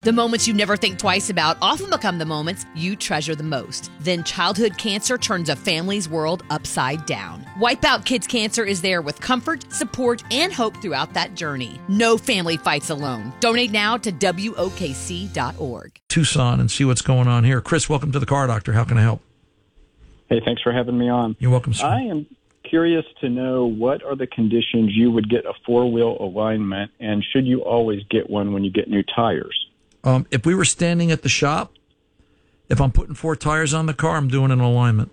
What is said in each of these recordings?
The moments you never think twice about often become the moments you treasure the most. Then childhood cancer turns a family's world upside down. Wipeout Kids Cancer is there with comfort, support, and hope throughout that journey. No family fights alone. Donate now to WOKC.org. Tucson and see what's going on here. Chris, welcome to the Car Doctor. How can I help? Hey, thanks for having me on. You're welcome, sir. I am curious to know what are the conditions you would get a four-wheel alignment, and should you always get one when you get new tires? If we were standing at the shop, if I'm putting 4 tires on the car, I'm doing an alignment.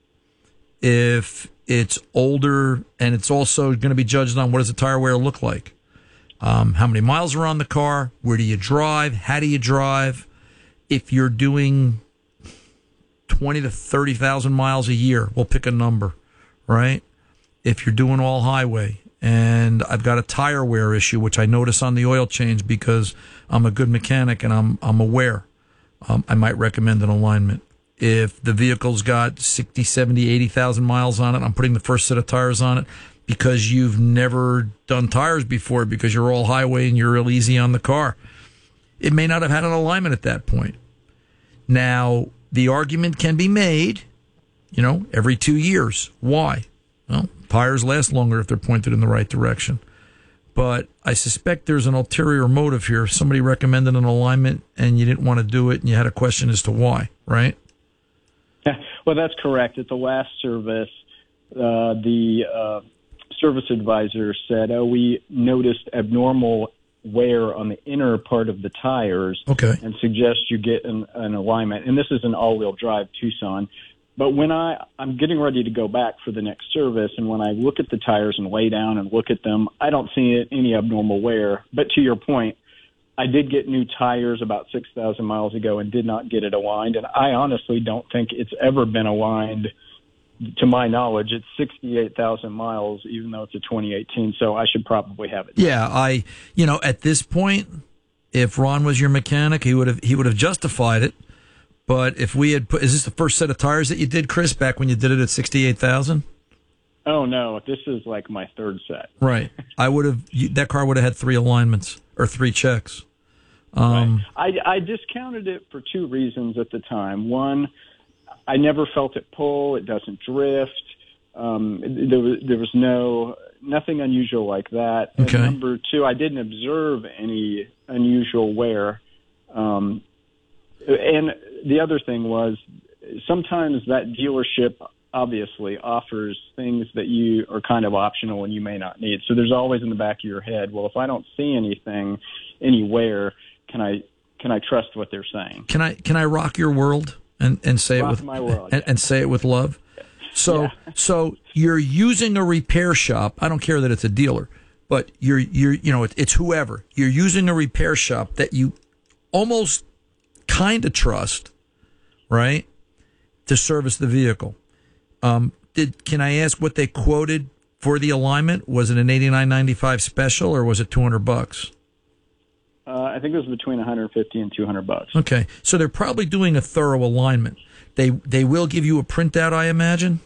If it's older, and it's also going to be judged on what does the tire wear look like. How many miles are on the car? Where do you drive? How do you drive? If you're doing 20 to 30,000 miles a year, we'll pick a number, right? If you're doing all highway, and I've got a tire wear issue, which I notice on the oil change because I'm a good mechanic and I'm aware, I might recommend an alignment. If the vehicle's got 60, 70, 80,000 miles on it, I'm putting the first set of tires on it because you've never done tires before because you're all highway and you're real easy on the car. It may not have had an alignment at that point. Now, the argument can be made, every 2 years. Why? Well, tires last longer if they're pointed in the right direction. But I suspect there's an ulterior motive here. Somebody recommended an alignment and you didn't want to do it and you had a question as to why, right? Yeah, well, that's correct. At the last service, the service advisor said, we noticed abnormal wear on the inner part of the tires, okay, and suggest you get an alignment. And this is an all-wheel drive Tucson. But when I'm getting ready to go back for the next service, and when I look at the tires and lay down and look at them, I don't see any abnormal wear. But to your point, I did get new tires about 6,000 miles ago and did not get it aligned. And I honestly don't think it's ever been aligned. To my knowledge, it's 68,000 miles, even though it's a 2018. So I should probably have it. Yeah, at this point, if Ron was your mechanic, he would have justified it. But if we had is this the first set of tires that you did, Chris, back when you did it at 68,000? Oh no, this is like my third set. Right. That car would have had 3 alignments or 3 checks. Right. I discounted it for 2 reasons at the time. One, I never felt it pull. It doesn't drift. There was nothing unusual like that. Okay. And number 2, I didn't observe any unusual wear. And the other thing was sometimes that dealership obviously offers things that you are kind of optional and you may not need. So there's always in the back of your head, well, if I don't see anything anywhere, can I trust what they're saying? Can I rock your world and say rock it with my world, and say it with love? So so you're using a repair shop. I don't care that it's a dealer, but it's whoever. You're using a repair shop that you almost kind of trust, right, to service the vehicle. Can I ask what they quoted for the alignment? Was it an $89.95 special or was it $200? I think it was between $150 and $200. Okay, so they're probably doing a thorough alignment. They will give you a printout, I imagine.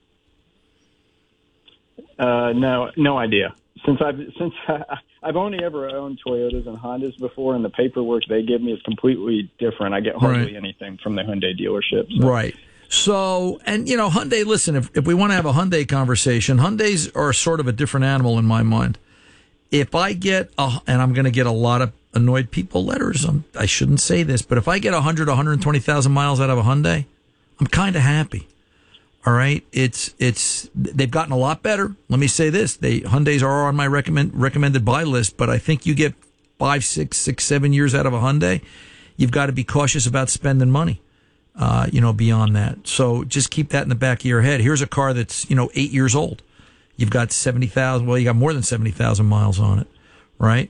No idea. Since I've only ever owned Toyotas and Hondas before, and the paperwork they give me is completely different. I get hardly anything from the Hyundai dealership. So. Right. So, and Hyundai, listen, if we want to have a Hyundai conversation, Hyundais are sort of a different animal in my mind. If I get, and I'm going to get a lot of annoyed people letters, I shouldn't say this, but if I get 100, 120,000 miles out of a Hyundai, I'm kind of happy. All right, they've gotten a lot better. Let me say this: Hyundais are on my recommended buy list, but I think you get 5, 6, 7 years out of a Hyundai, you've got to be cautious about spending money. Beyond that, so just keep that in the back of your head. Here's a car that's 8 years old. You've got 70,000. Well, you got more than 70,000 miles on it, right?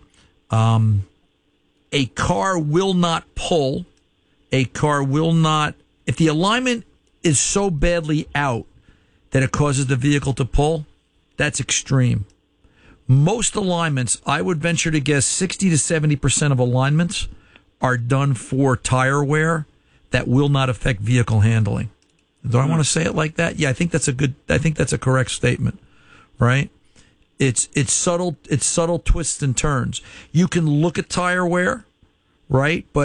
A car will not pull. A car will not. If the alignment is so badly out that it causes the vehicle to pull, that's extreme. Most alignments, I would venture to guess 60 to 70% of alignments are done for tire wear that will not affect vehicle handling. Do I want to say it like that? Yeah, I think that's a correct statement, right? It's subtle twists and turns. You can look at tire wear, right? But